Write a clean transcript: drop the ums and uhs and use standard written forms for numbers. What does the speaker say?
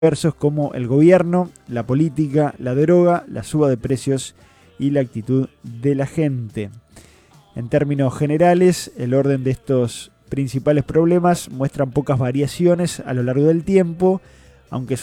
diversos como el gobierno, la política, la droga, la suba de precios y la actitud de la gente. En términos generales, el orden de estos principales problemas muestran pocas variaciones a lo largo del tiempo, aunque